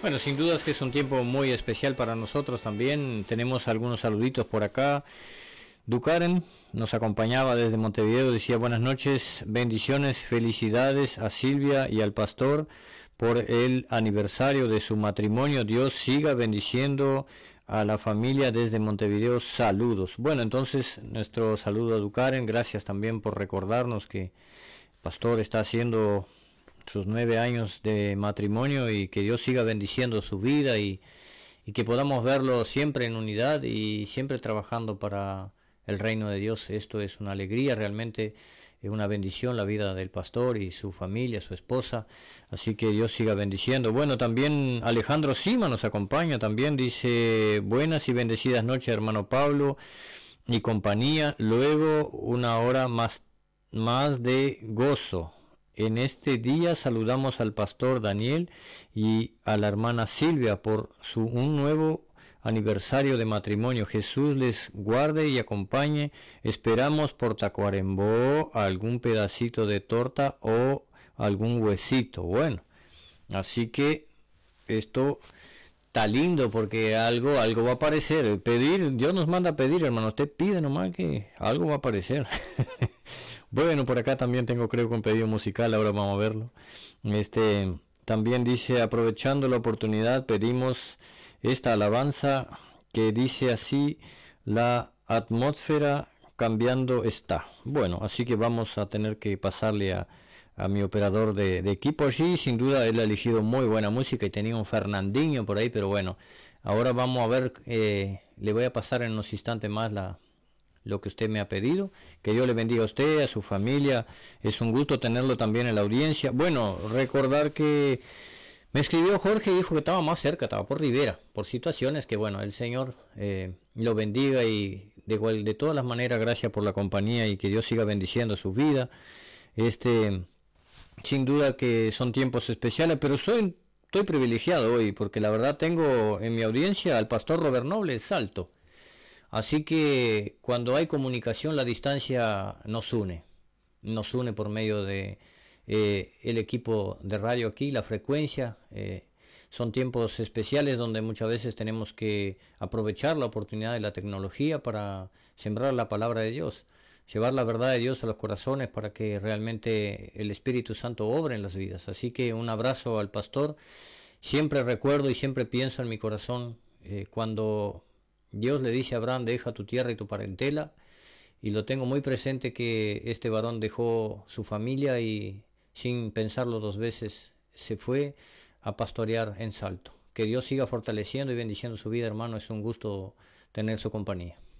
Bueno, sin duda es que es un tiempo muy especial para nosotros también. Tenemos algunos saluditos por acá. Ducaren nos acompañaba desde Montevideo, decía buenas noches, bendiciones, felicidades a Silvia y al pastor por el aniversario de su matrimonio. Dios siga bendiciendo a la familia desde Montevideo. Saludos. Bueno, entonces nuestro saludo a Ducaren. Gracias también por recordarnos que el pastor está haciendo sus 9 años de matrimonio y que Dios siga bendiciendo su vida y que podamos verlo siempre en unidad y siempre trabajando para el reino de Dios. Esto es una alegría, realmente es una bendición la vida del pastor y su familia, su esposa, así que Dios siga bendiciendo. Bueno, también Alejandro Sima nos acompaña, también dice buenas y bendecidas noches hermano Pablo y compañía, luego una hora más de gozo. En este día saludamos al pastor Daniel y a la hermana Silvia por un nuevo aniversario de matrimonio. Jesús les guarde y acompañe. Esperamos por Tacuarembó algún pedacito de torta o algún huesito. Bueno, así que esto está lindo porque algo va a aparecer. Pedir, Dios nos manda a pedir, hermano. Usted pide nomás que algo va a aparecer. Bueno, por acá también tengo creo que un pedido musical, ahora vamos a verlo. También dice, aprovechando la oportunidad, pedimos esta alabanza que dice así, la atmósfera cambiando está. Bueno, así que vamos a tener que pasarle a mi operador de equipo allí. Sin duda él ha elegido muy buena música y tenía un Fernandinho por ahí, pero bueno, ahora vamos a ver, le voy a pasar en unos instantes más lo que usted me ha pedido. Que Dios le bendiga a usted, a su familia. Es un gusto tenerlo también en la audiencia. Bueno, recordar que me escribió Jorge y dijo que estaba más cerca, estaba por Rivera, por situaciones que, bueno, el Señor lo bendiga y de todas las maneras, gracias por la compañía y que Dios siga bendiciendo su vida. Sin duda que son tiempos especiales, pero estoy privilegiado hoy porque la verdad tengo en mi audiencia al pastor Robert Noble, Salto. Así que cuando hay comunicación la distancia nos une por medio de el equipo de radio aquí, la frecuencia. Son tiempos especiales donde muchas veces tenemos que aprovechar la oportunidad de la tecnología para sembrar la palabra de Dios, llevar la verdad de Dios a los corazones para que realmente el Espíritu Santo obre en las vidas. Así que un abrazo al pastor. Siempre recuerdo y siempre pienso en mi corazón cuando Dios le dice a Abraham, deja tu tierra y tu parentela, y lo tengo muy presente que este varón dejó su familia y sin pensarlo dos veces se fue a pastorear en Salto. Que Dios siga fortaleciendo y bendiciendo su vida, hermano, es un gusto tener su compañía.